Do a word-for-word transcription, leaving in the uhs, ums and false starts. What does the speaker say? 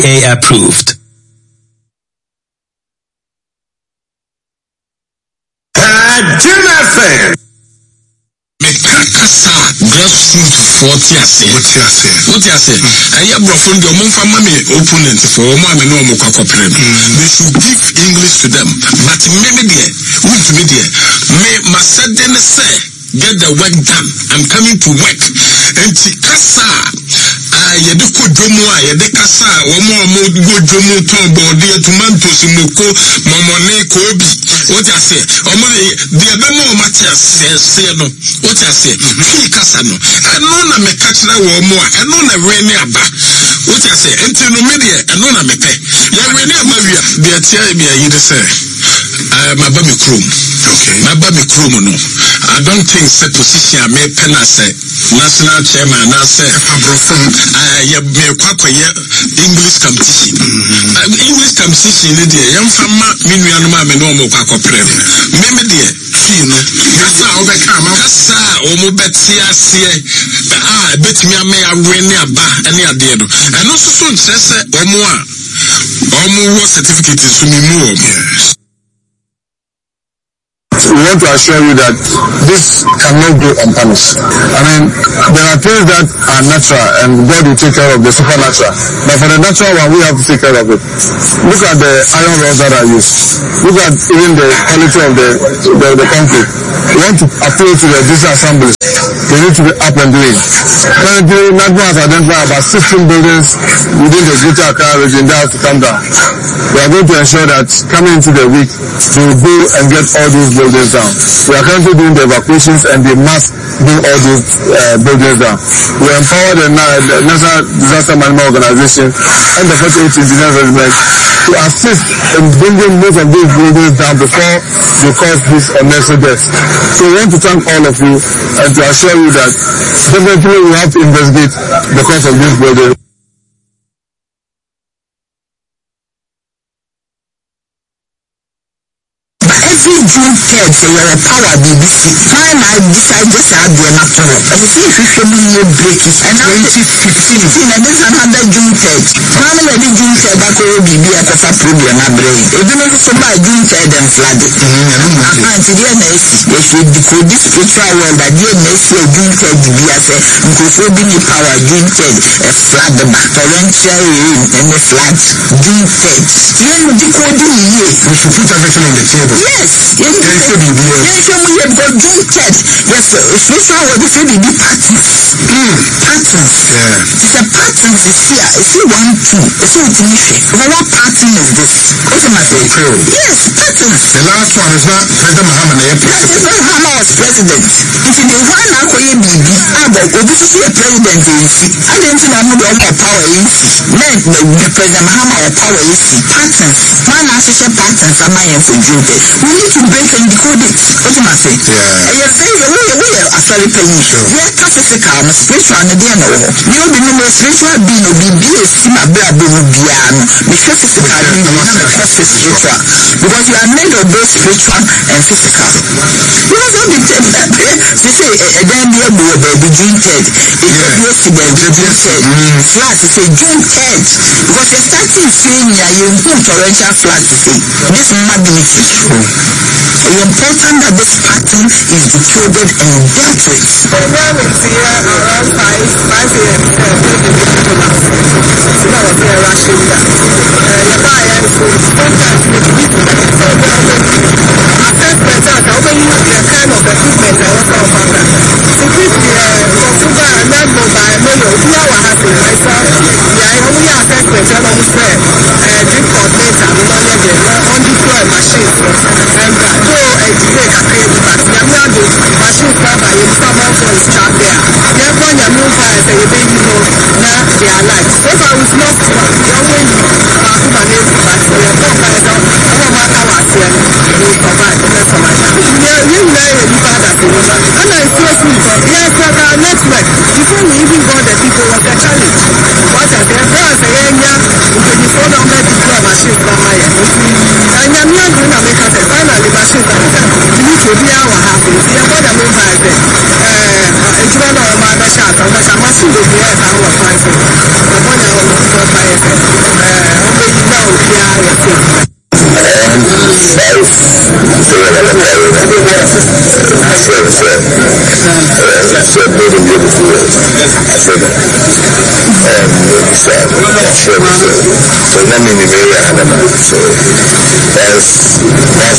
A approved. Jonathan. Mekakasa grassroots forty ase. What you say? What you say? I have brought from the Omunfa Mami opponent for Omami no Mokako Prem. They should give English to them. But maybe there, won't be there. May Masadene say, get the work done. I'm coming to work. And Tikasa. Yedeko Jomo, Yedekasa, Omo Mo go Jomo Tombo, dear Tomatoes, Moko, Momone, Kobi. What I say? Omo, the Abemo Matias says, no. What I say? He Casano. I know na me catch that one more. I know na rainy aba. What I say? Until no media, I know na me pay. Ya rainy aba, the Atia, you say. My baby chrome. Okay. My baby chrome, no. I don't think the position I may pen as a national chairman, I say, I have me English competition. English competition, the young farmer, Minian Mamma, no more Quaco Prem. Maybe dear, you know, Cassa, overcome, Cassa, or Mobetia, ah, bet me I may have rainy about any idea. And also soon says, or more, or more certificate is to me more. We want to assure you that this cannot go unpunished. I mean, there are things that are natural and God will take care of the supernatural. But for the natural one, we have to take care of it. Look at the iron rods that are used. Look at even the quality of the, the, the concrete. We want to appeal to the disassemblies. They need to be up and doing. Currently, NADMA has identified about sixteen buildings within the Greater Accra region that have to come down. We are going to ensure that coming into the week, they will go and get all those buildings down. We are currently doing the evacuations and they must bring all those uh, buildings down. We empower the, the National Disaster Management Organization and the forty-eighth Engineers Regiment to assist in bringing most of these buildings down before they cause this unnecessary death. So we want to thank all of you and to assure you that definitely we have to investigate the cause of this building. Every June third, so you're a power B B C. Why I decide just to have the natural? I see if you show me your break it. And now twenty fifteen, and this another June third. How many June third that will be a problem? I bring. Even if so by June third and flood. And to the N S, they should decode this spiritual world that the N S June third be as a microphone power June third, a flood, the torrential rain and a flood June third. You decode it. We should put everything on the table. Yes. Yes, yes, yes, we have got June third. Yes, spiritual world is really the patterns. Patterns. Yeah. It's a pattern is here. It's one, two. It's not an issue. What pattern is this? What's the matter? Yes, patterns. The last one is not President Muhammad. President Muhammad was president. If you didn't want to call you B B, I will be a president. I didn't know how much power is. Then the President Muhammad power is patterns. One associate patterns are my for June third. We need to break and decode it. What do you say? Yeah. And you're saying, we are, we are actually paying. We are physical and spiritual and the end of it. You will be no spiritual being, or be a sima brabo, biano, because physical being, not spiritual. Because you are made of both spiritual and physical. You must not be tempted that. They say, then the other baby June third. It will be a June third. Flat, they say June third. Because you're starting saying, you put torrential flat to say, this magnitude. It's important that this pattern is decoded and dealt with. The program is here around five, five a m So that was here rushing down. The buyer is sometimes with people. So the assessment that I open you the kind of equipment I was on that. So this is consumer and not mobile. No, no, we are what happened. I saw the only assessment that I was there. Drink coordinator, we don't have the undeployed machines. And that. So, it's like a crazy but we are the machines cover in someone for his track there. Therefore, the move fires and you baby know now they are alive. So far, we've lost one. We always have to manage but we are not fires out. I don't matter what's here. We will provide the rest of my time. We are really very bad at it. And I seriously thought, yes, but our network, before we even got the people, was a challenge. What I said, there was a area, we could be four hundred deploy machines from my end. And I'm not going to make us a finally machines that you need to be our half. You see, I'm going to move by the it's one of my shot, I'm a machine to be at our price. I'm going to go by it. So when I got married, I said, I said, building beautiful world. I said, and he said, sure, so let me be very adamant. So that's, that's